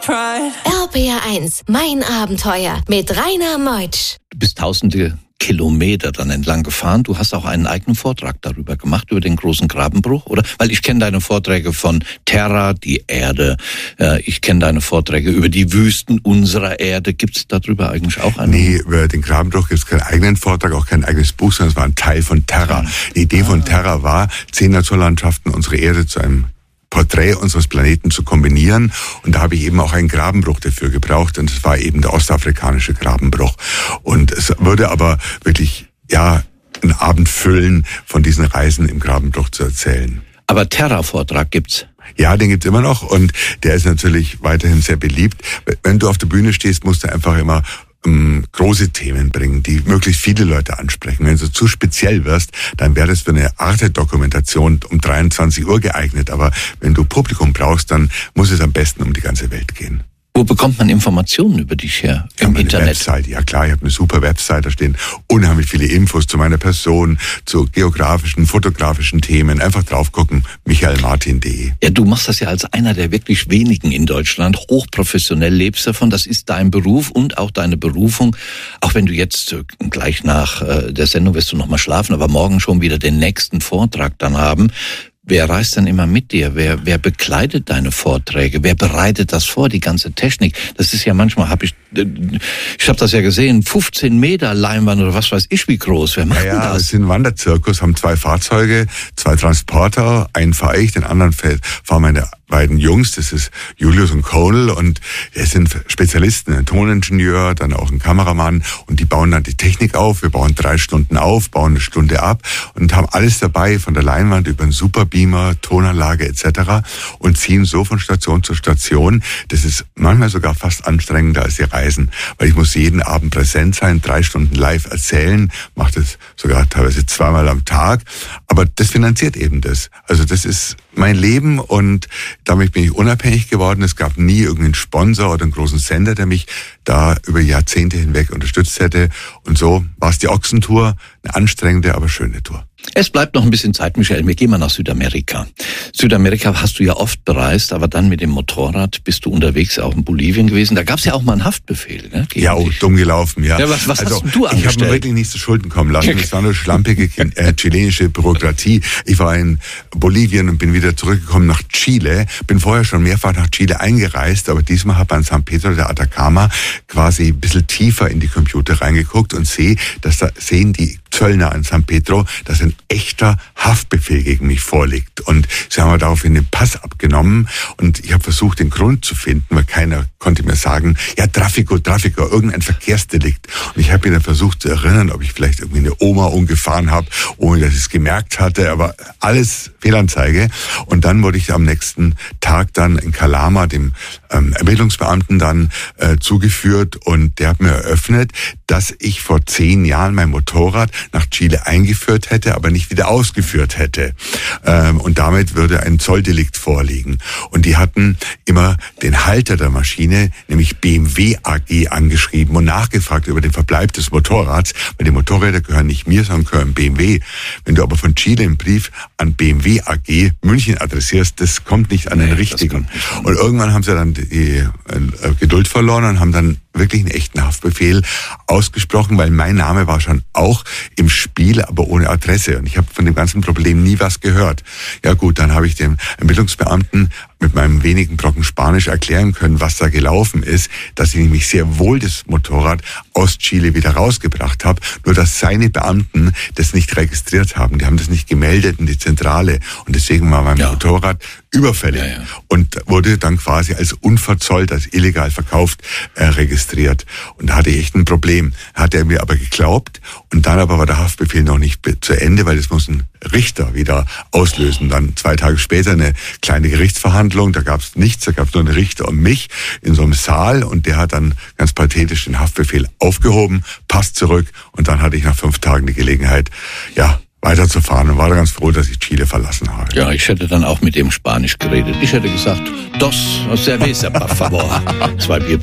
pride. RPR1, mein Abenteuer mit Rainer Meutsch. Du bist tausende Kilometer dann entlang gefahren. Du hast auch einen eigenen Vortrag darüber gemacht, über den großen Grabenbruch, oder? Weil ich kenne deine Vorträge von Terra, die Erde. Ich kenne deine Vorträge über die Wüsten unserer Erde. Gibt es darüber eigentlich auch einen? Nee, über den Grabenbruch gibt es keinen eigenen Vortrag, auch kein eigenes Buch, sondern es war ein Teil von Terra. Die Idee von Terra war, 10 Naturlandschaften unsere Erde zu einem Porträt unseres Planeten zu kombinieren. Und da habe ich eben auch einen Grabenbruch dafür gebraucht. Und es war eben der ostafrikanische Grabenbruch. Und es würde aber wirklich, einen Abend füllen, von diesen Reisen im Grabenbruch zu erzählen. Aber Terra-Vortrag gibt's? Ja, den gibt's immer noch. Und der ist natürlich weiterhin sehr beliebt. Wenn du auf der Bühne stehst, musst du einfach immer große Themen bringen, die möglichst viele Leute ansprechen. Wenn du zu speziell wirst, dann wäre das für eine Arte-Dokumentation um 23 Uhr geeignet. Aber wenn du Publikum brauchst, dann muss es am besten um die ganze Welt gehen. Wo bekommt man Informationen über dich her? Im Internet? Website. Ja klar, ich habe eine super Website, da stehen unheimlich viele Infos zu meiner Person, zu geografischen, fotografischen Themen. Einfach drauf gucken, michaelmartin.de. Ja, du machst das ja als einer der wirklich wenigen in Deutschland, hochprofessionell lebst davon. Das ist dein Beruf und auch deine Berufung. Auch wenn du jetzt gleich nach der Sendung wirst du noch mal schlafen, aber morgen schon wieder den nächsten Vortrag dann haben. Wer reist denn immer mit dir? Wer begleitet deine Vorträge? Wer bereitet das vor, die ganze Technik? Das ist ja manchmal, ich habe das ja gesehen, 15 Meter Leinwand oder was weiß ich wie groß. Wer macht denn das? Wir sind ein Wanderzirkus, haben 2 Fahrzeuge, 2 Transporter, einen fahre ich, den anderen fahren meine beiden Jungs, das ist Julius und Conal, und es sind Spezialisten, ein Toningenieur, dann auch ein Kameramann, und die bauen dann die Technik auf. Wir bauen 3 Stunden auf, bauen 1 Stunde ab und haben alles dabei, von der Leinwand über einen Superbeamer, Tonanlage etc. und ziehen so von Station zu Station. Das ist manchmal sogar fast anstrengender als die Reisen, weil ich muss jeden Abend präsent sein, 3 Stunden live erzählen, mache das sogar teilweise 2-mal am Tag, aber das finanziert eben das. Also das ist mein Leben, und damit bin ich unabhängig geworden. Es gab nie irgendeinen Sponsor oder einen großen Sender, der mich da über Jahrzehnte hinweg unterstützt hätte. Und so war es die Ochsentour, eine anstrengende, aber schöne Tour. Es bleibt noch ein bisschen Zeit, Michael. Wir gehen mal nach Südamerika. Südamerika hast du ja oft bereist, aber dann mit dem Motorrad bist du unterwegs, auch in Bolivien gewesen. Da gab es ja auch mal einen Haftbefehl. Ne, ja, auch dumm gelaufen, ja. Ja, was hast du angestellt? Ich habe mir wirklich nicht zu Schulden kommen lassen. Es war nur schlampige chilenische Bürokratie. Ich war in Bolivien und bin wieder zurückgekommen nach Chile. Bin vorher schon mehrfach nach Chile eingereist, aber diesmal habe ich an San Pedro de Atacama quasi ein bisschen tiefer in die Computer reingeguckt und sehen die Zöllner an San Pedro, dass ein echter Haftbefehl gegen mich vorliegt. Und sie haben mir daraufhin den Pass abgenommen, und ich habe versucht, den Grund zu finden, weil keiner konnte mir sagen, ja, Trafico, irgendein Verkehrsdelikt. Und ich habe mir dann versucht zu erinnern, ob ich vielleicht irgendwie eine Oma umgefahren habe, ohne dass ich es gemerkt hatte, aber alles Fehlanzeige. Und dann wurde ich am nächsten Tag dann in Calama dem Ermittlungsbeamten dann zugeführt, und der hat mir eröffnet, dass ich vor 10 Jahren mein Motorrad nach Chile eingeführt hätte, aber nicht wieder ausgeführt hätte. Und damit würde ein Zolldelikt vorliegen. Und die hatten immer den Halter der Maschine, nämlich BMW AG, angeschrieben und nachgefragt über den Verbleib des Motorrads, weil die Motorräder gehören nicht mir, sondern gehören BMW. Wenn du aber von Chile einen Brief an BMW AG München adressierst, das kommt nicht an den richtigen. Und irgendwann haben sie dann die Geduld verloren und haben dann wirklich einen echten Haftbefehl ausgesprochen, weil mein Name war schon auch im Spiel, aber ohne Adresse. Und ich habe von dem ganzen Problem nie was gehört. Ja gut, dann habe ich dem Ermittlungsbeamten mit meinem wenigen Brocken Spanisch erklären können, was da gelaufen ist, dass ich nämlich sehr wohl das Motorrad aus Chile wieder rausgebracht habe, nur dass seine Beamten das nicht registriert haben. Die haben das nicht gemeldet in die Zentrale, und deswegen war mein Motorrad überfällig und wurde dann quasi als unverzollt, als illegal verkauft registriert. Und da hatte ich echt ein Problem. Hat er mir aber geglaubt, und dann aber war der Haftbefehl noch nicht zu Ende, weil das muss ein Richter wieder auslösen. Dann 2 Tage später eine kleine Gerichtsverhandlung, da gab es nichts, da gab es nur einen Richter und mich in so einem Saal, und der hat dann ganz pathetisch den Haftbefehl aufgehoben, Pass zurück, und dann hatte ich nach 5 Tagen die Gelegenheit, weiterzufahren, und war ganz froh, dass ich Chile verlassen habe. Ja, ich hätte dann auch mit dem Spanisch geredet. Ich hätte gesagt, dos cerveza, por favor. 2 Bier